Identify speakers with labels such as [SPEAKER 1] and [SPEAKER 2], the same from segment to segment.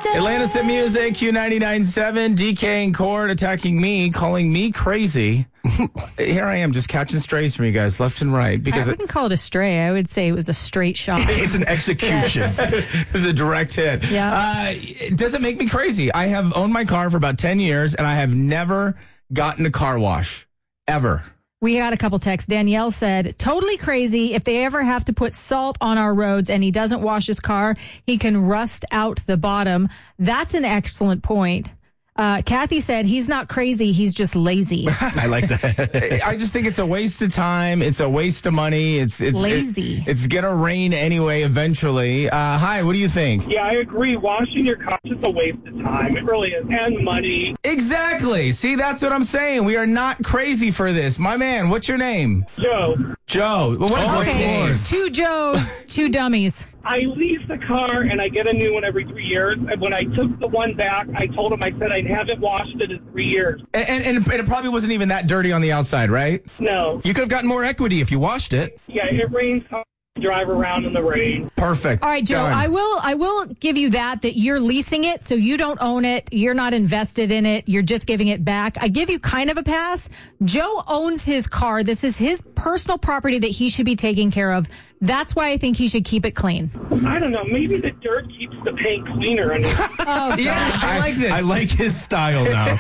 [SPEAKER 1] Atlantis at Music, Q99.7, DK and Cord attacking me, calling me crazy. Here I am just catching strays from you guys left and right. Because
[SPEAKER 2] I wouldn't call it a stray. I would say it was a straight shot.
[SPEAKER 3] It's an execution.
[SPEAKER 1] It was a direct hit.
[SPEAKER 2] Yeah.
[SPEAKER 1] It doesn't make me crazy. I have owned my car for about 10 years, and I have never gotten a car wash. Ever.
[SPEAKER 2] We got a couple texts. Danielle said, totally crazy. If they ever have to put salt on our roads and he doesn't wash his car, he can rust out the bottom. That's an excellent point. Kathy said he's not crazy. He's just lazy.
[SPEAKER 3] I like that.
[SPEAKER 1] I just think it's a waste of time. It's a waste of money. It's
[SPEAKER 2] lazy.
[SPEAKER 1] It's going to rain anyway eventually. Hi, what do you think?
[SPEAKER 4] Yeah, I agree. Washing your car is just a waste of time. It really is. And money.
[SPEAKER 1] Exactly. See, that's what I'm saying. We are not crazy for this. My man, what's your name?
[SPEAKER 4] Joe.
[SPEAKER 1] Well, what a great
[SPEAKER 2] Okay,
[SPEAKER 1] name.
[SPEAKER 2] 2 Joes, 2 dummies.
[SPEAKER 4] I lease the car and I get a new one every 3 years. And when I took the one back, I told him, I said I haven't washed it in 3 years.
[SPEAKER 1] And it probably wasn't even that dirty on the outside, right?
[SPEAKER 4] No.
[SPEAKER 3] You could have gotten more equity if you washed it.
[SPEAKER 4] Yeah, it rains. Drive around in the rain.
[SPEAKER 1] Perfect.
[SPEAKER 2] All right, Joe,
[SPEAKER 1] Done.
[SPEAKER 2] I will give you that you're leasing it, so you don't own it. You're not invested in it. You're just giving it back. I give you kind of a pass. Joe owns his car. This is his personal property that he should be taking care of. That's why I think he should keep it clean.
[SPEAKER 4] I don't know. Maybe the dirt keeps the paint cleaner.
[SPEAKER 2] Oh,
[SPEAKER 1] Yeah, I like this.
[SPEAKER 3] I like his style now.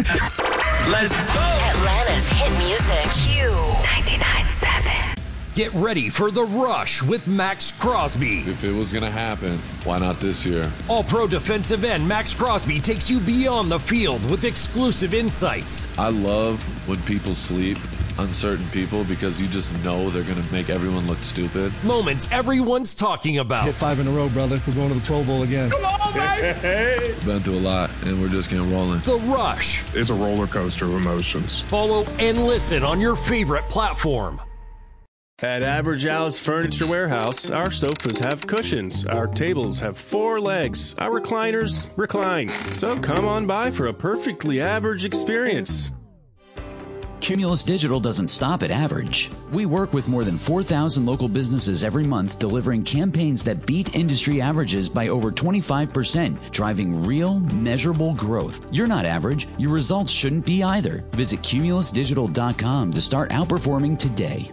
[SPEAKER 5] Let's go.
[SPEAKER 6] Atlanta's hit music. Q99.7.
[SPEAKER 5] Get ready for The Rush with Max Crosby.
[SPEAKER 7] If it was going to happen, why not this year?
[SPEAKER 5] All-pro defensive end Max Crosby takes you beyond the field with exclusive insights.
[SPEAKER 7] I love when people sleep, uncertain people, because you just know they're going to make everyone look stupid.
[SPEAKER 5] Moments everyone's talking about.
[SPEAKER 8] Hit 5 in a row, brother. We're going to the Pro Bowl again.
[SPEAKER 4] Come on, baby!
[SPEAKER 7] Been through a lot, and we're just getting rolling.
[SPEAKER 5] The Rush.
[SPEAKER 9] It's a roller coaster of emotions.
[SPEAKER 5] Follow and listen on your favorite platform.
[SPEAKER 10] At Average Al's Furniture Warehouse, our sofas have cushions, our tables have 4 legs, our recliners recline. So come on by for a perfectly average experience.
[SPEAKER 11] Cumulus Digital doesn't stop at average. We work with more than 4,000 local businesses every month, delivering campaigns that beat industry averages by over 25%, driving real, measurable growth. You're not average. Your results shouldn't be either. Visit cumulusdigital.com to start outperforming today.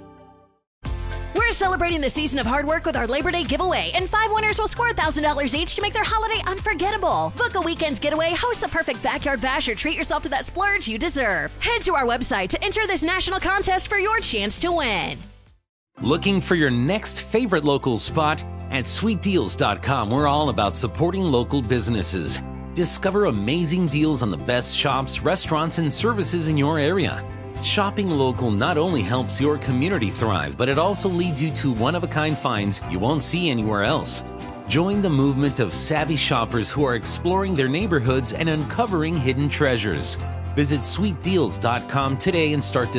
[SPEAKER 6] We're celebrating the season of hard work with our Labor Day giveaway, and 5 winners will score $1,000 each to make their holiday unforgettable. Book a weekend's getaway, host a perfect backyard bash, or treat yourself to that splurge you deserve. Head to our website to enter this national contest for your chance to win.
[SPEAKER 12] Looking for your next favorite local spot? At sweetdeals.com, we're all about supporting local businesses. Discover amazing deals on the best shops, restaurants, and services in your area. Shopping local not only helps your community thrive, but it also leads you to one-of-a-kind finds you won't see anywhere else. Join the movement of savvy shoppers who are exploring their neighborhoods and uncovering hidden treasures. Visit sweetdeals.com today and start